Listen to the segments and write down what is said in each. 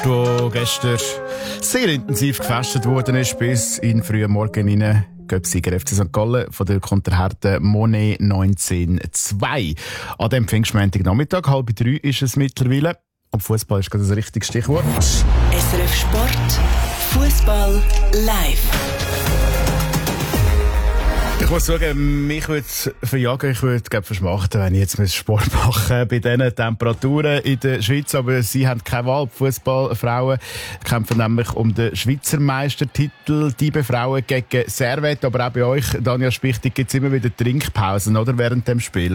wo gestern sehr intensiv gefestet worden ist, bis in frühen Morgen hinein. Göpsieger FC St. Gallen von der Konterhärte Monet 19-2. An dem Pfingstmontag-Nachmittag, 2:30 ist es mittlerweile. Und Fußball ist gerade das richtige Stichwort. SRF Sport, Fußball live. Ich muss sagen, mich würde es verjagen, ich würde verschmachten, wenn ich jetzt Sport machen bei diesen Temperaturen in der Schweiz. Aber sie haben keine Wahl. Die Fußballfrauen kämpfen nämlich um den Schweizer Meistertitel. Die Frauen gegen Servette. Aber auch bei euch, Danja Spichtig, gibt es immer wieder Trinkpausen, oder, während dem Spiel?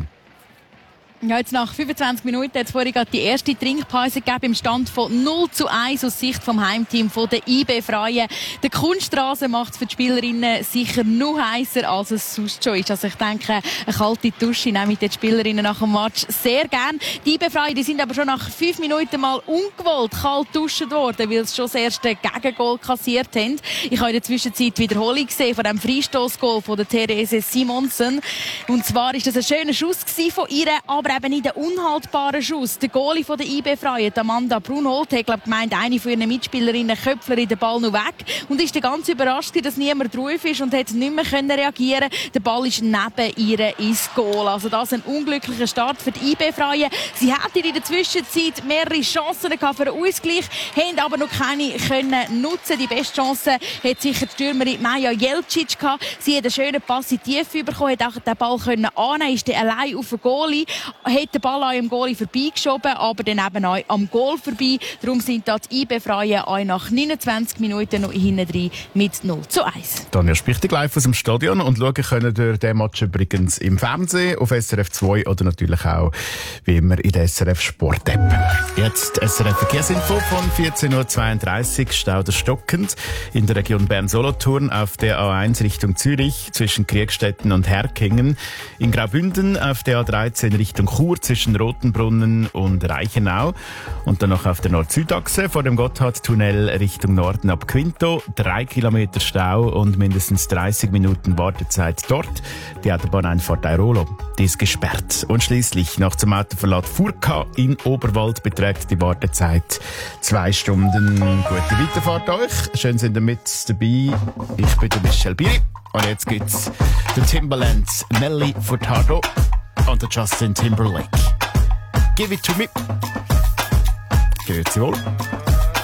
Ja, jetzt nach 25 Minuten hat es vorhin gerade die erste Trinkpause gegeben im Stand von 0:1 aus Sicht vom Heimteam von der IB Freien. Der Kunststraße macht es für die Spielerinnen sicher noch heißer, als es sonst schon ist. Also ich denke, eine kalte Dusche nehmen die Spielerinnen nach dem Match sehr gern. Die IB Freien, die sind aber schon nach 5 Minuten mal ungewollt kalt duschen worden, weil sie schon das erste Gegengol kassiert haben. Ich habe in der Zwischenzeit Wiederholung gesehen von dem Freistoßgoal von der Therese Simonsen. Und zwar ist das ein schöner Schuss von ihr, aber eben nicht ein unhaltbarer Schuss. Der Goalie von der IB Freien, Amanda Brunholt, hat gemeint, eine von ihren Mitspielerinnen Köpfler in den Ball noch weg und ist dann ganz überrascht, dass niemand drauf ist und hat nicht mehr reagieren. Der Ball ist neben ihr ins Goal. Also das ein unglücklicher Start für die IB Freien. Sie hätten in der Zwischenzeit mehrere Chancen gehabt für einen Ausgleich, haben aber noch keine können nutzen. Die beste Chance hat sicher die Stürmerin Maja Jelcic gehabt. Sie hat einen schönen Pass in die Tiefe bekommen, hat auch den Ball annehmen, ist dann allein auf den Goalie, hat den Ball an dem Goalie vorbeigeschoben, aber dann eben auch am Goal vorbei. Darum sind da die IB-Freien auch nach 29 Minuten noch hinten drin mit 0:1. Danja Spichtig live aus dem Stadion und schauen können ihr den Match übrigens im Fernsehen, auf SRF 2 oder natürlich auch wie immer in der SRF Sport App. Jetzt SRF Verkehrsinfo von 14:32 Uhr. Stau der stockend in der Region Bern-Solothurn auf der A1 Richtung Zürich zwischen Kriegstetten und Herkingen. In Graubünden auf der A13 Richtung Chur zwischen Rotenbrunnen und Reichenau. Und dann noch auf der Nord-Süd-Achse vor dem Gotthardtunnel Richtung Norden ab Quinto. 3 Kilometer Stau und mindestens 30 Minuten Wartezeit dort. Die Autobahneinfahrt Airolo, die ist gesperrt. Und schließlich noch zum Autoverlad Furka in Oberwald beträgt die Wartezeit 2 Stunden. Gute Weiterfahrt euch. Schön sind ihr mit dabei. Ich bin der Michel Biri. Und jetzt gibt's den Timbalands Nelly Furtado und der Justin Timberlake. Give it to me. Grüezi wohl.